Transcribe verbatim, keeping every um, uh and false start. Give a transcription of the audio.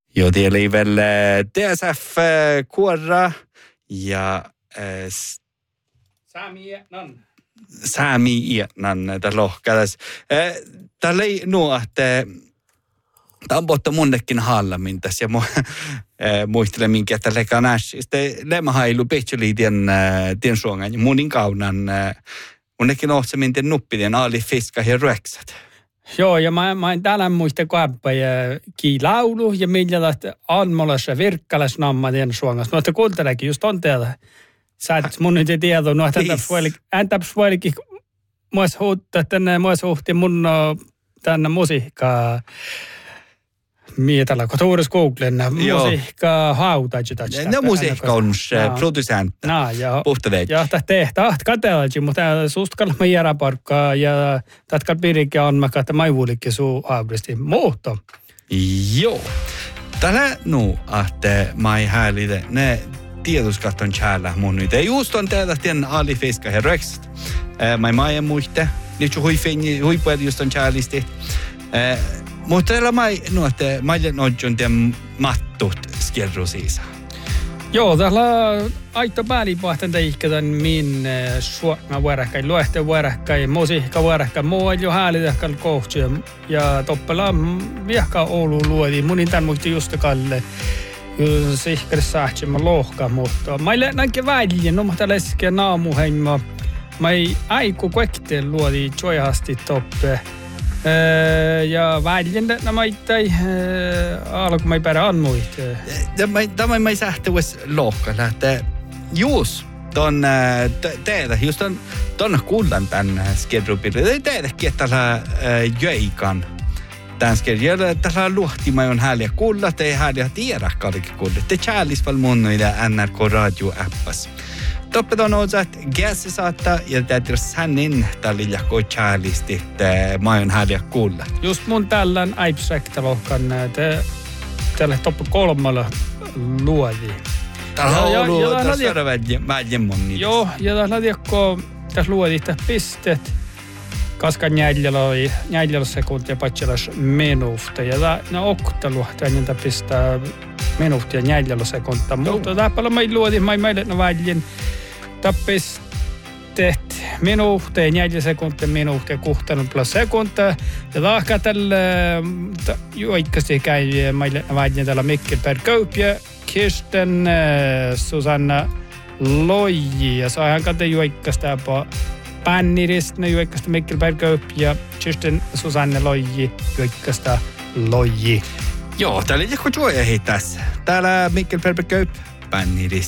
Jo, det är väl D S F Kuorra ja äh, Sami Etnan. Sami Etnan tässä lohkades. Äh, Täällä ei nuo, että tämä on pohta munnekin hallamin tässä ja mu- äh, muistelen minkä, että lekaan äsi. Sitten lemahailu petsuli tien, äh, tien suongan ja munin kaunan äh, munnekin ohtsamin tien nuppitien aali fiska ja ryöksät. Joo, ja mä, mä en tänään muista kuinka ja kiilaulu ja millaista almolassa virkkalas nammatien suongas. Mutta kuuntelekin just on teillä. Sä et mun nyt ei tiedä, no entäpäs voilikin muas huuttaa tänne, muas huhti mun tänne musiikkaa. Mietellä, kun tuuris Googlen, musiikkaa hautaisi. No musiikka on producent. No, joo. Puhta veitsi. Joo, tämä tehtä. Ah, katsellaan, mutta susta kalma järjeparkkaa ja tätä piirikin on, mä katsotaan maivuulikin suu haabristi. Muuta. Joo. Tällä nu, että mä ei häälitä, ne tiedotuskatton tjäällä mun nyt. Just on tehdä tien alifiska ja rökset. Mä ei maa muista. Nyt hui finni, hui puhuta just on tjäälisti. Mutta täällä mä ei, no, että mä ei noidjon tien mattut skjerru siisa. Joo, täällä aito päälipahten teikkätän min suokna vuoräkkäin, luehteen vuoräkkäin, musiikka vuoräkkäin, muu ei jo häälidäkkäin kohtsia. Ja toppela viehkaa Ouluun luodi, munin tän muisti just kalle. Sihkäris sähtsemmä lohka, mutta mä ei näinkin väliin, no mutta leskeä naamuheimma. Mä ei aiku kuekteen luodi joihasti toppe. Ja väliin nämä ittai alku mä ei pärä anmuit. Tämä mä ei sähtäväs lohka, että juus ton teedä, just ton ton kullan tän skedrupille. Ei teedäkin, että tällä jöikan. Tänskerjällä tällä luhtima on häliä kullat, ei häliä tiedä kaikki kullat. Te chäälis val munnuida N R K radio-appas. Toppeton on että gäsi saattaa ja täytyy hänen tällä jakoi chäälisti, että mä on häliä kullat. Just mun tällän äipsäktälohkan tällä toppu kolmalla luodi. Täällä on ollut tässä väljän mun niitä. Joo, ja tällä tiekko tässä luodi tässä pisteet. Koska neljällä sekuntia patselas minuuttia. Ja nämä oktelu, että pistää minuuttia neljällä sekuntia. Mutta tämä mä luodin, mä meille ne väljen. Tämä pisteet minuuttia, neljä sekuntia, minuuttia, kuhtanut plus sekuntia. Ja tahka tällä juoikasti käy meille ne väljen täällä Mikkelberg Kaupia, Kirsten, Susanna Loiji. Ja saahan kate juoikasti tääpä Pänniristä juoikasta Mikkelberg Kaup ja Kirsten Susanne Loiji juoikasta Loiji. Joo, täällä ei joku juoja tässä. Täällä Mikkelberg Kaup, Pänniristä.